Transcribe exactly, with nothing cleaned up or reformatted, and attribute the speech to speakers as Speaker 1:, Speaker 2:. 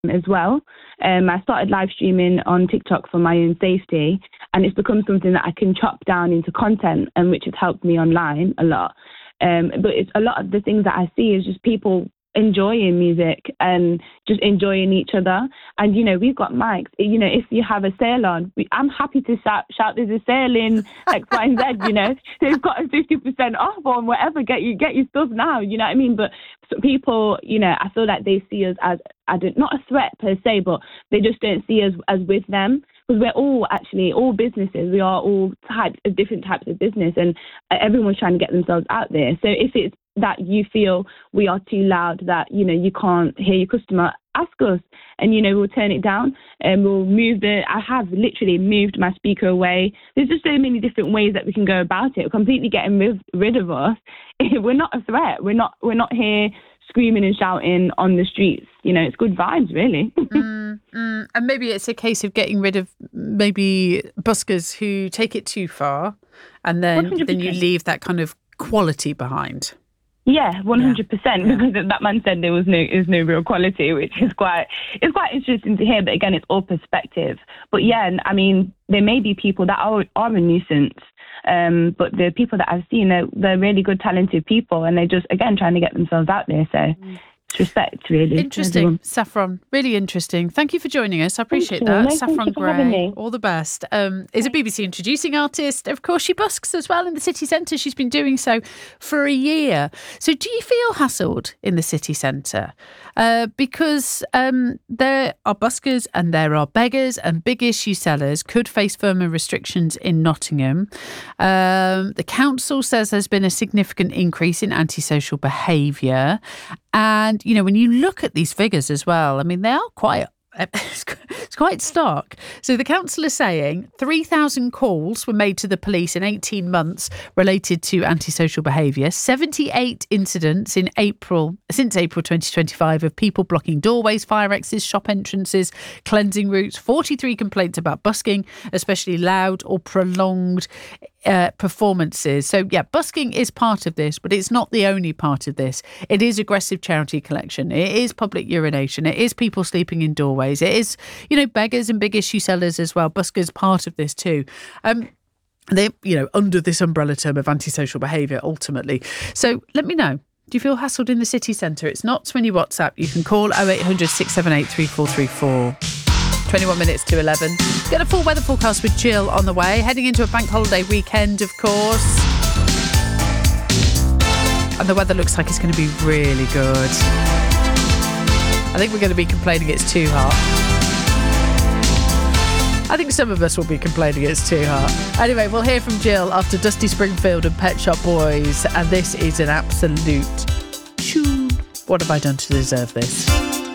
Speaker 1: as well. Um, I started live streaming on TikTok for my own safety, and it's become something that I can chop down into content, and which has helped me online a lot. Um, but it's a lot of the things that I see is just people enjoying music and just enjoying each other. And, you know, we've got mics. You know, if you have a sale on, we, I'm happy to shout, shout there's a sale in X, Y, and Z, you know. They've got a fifty percent off on whatever. Get you get your stuff now, you know what I mean? But so people, you know, I feel like they see us as, I don't, not a threat per se, but they just don't see us as with them. Because we're all actually, all businesses, we are all types of different types of business, and everyone's trying to get themselves out there. So if it's that you feel we are too loud, that, you know, you can't hear your customer, ask us, and, you know, we'll turn it down, and we'll move the, I have literally moved my speaker away. There's just so many different ways that we can go about it. Completely getting rid, rid of us. We're not a threat. We're not, we're not here screaming and shouting on the streets. You know, it's good vibes, really.
Speaker 2: mm, mm. And maybe it's a case of getting rid of maybe buskers who take it too far, and then,
Speaker 1: one hundred percent.
Speaker 2: then you leave that kind of quality behind.
Speaker 1: Yeah, one hundred percent.
Speaker 2: Yeah.
Speaker 1: Because that man said there was no, is no real quality, which is quite, it's quite interesting to hear. But again, it's all perspective. But yeah, I mean, there may be people that are are a nuisance. Um, but the people that I've seen, they're, they're really good, talented people, and they're just, again, trying to get themselves out there. So mm. it's respect, really.
Speaker 2: Interesting. Saffron, really interesting. Thank you for joining us. I appreciate that.
Speaker 1: No,
Speaker 2: Saffron Gray, all the best. Um, is a B B C introducing artist. Of course, she busks as well in the city centre. She's been doing so for a year. So do you feel hassled in the city centre? Uh, because um, there are buskers and there are beggars, and big issue sellers could face firmer restrictions in Nottingham. Um, the council says there's been a significant increase in antisocial behaviour. And, you know, when you look at these figures as well, I mean, they are quite, it's quite stark. So the council is saying three thousand calls were made to the police in eighteen months related to antisocial behaviour. seventy-eight incidents in April, since April twenty twenty-five, of people blocking doorways, fire exits, shop entrances, cleansing routes. forty-three complaints about busking, especially loud or prolonged Uh, performances. So yeah, busking is part of this, but it's not the only part of this. It is aggressive charity collection. It is public urination. It is people sleeping in doorways. It is, you know, beggars and big issue sellers as well. Buskers part of this too. Um, they, you know, under this umbrella term of antisocial behaviour ultimately. So let me know. Do you feel hassled in the city centre? It's not when you WhatsApp. You can call oh eight hundred, six seven eight, three four three four. twenty-one minutes to eleven. Get a full weather forecast with Jill on the way. Heading into a bank holiday weekend, of course. And the weather looks like it's going to be really good. I think we're going to be complaining it's too hot. I think some of us will be complaining it's too hot. Anyway, we'll hear from Jill after Dusty Springfield and Pet Shop Boys. And this is an absolute tune. What have I done to deserve this?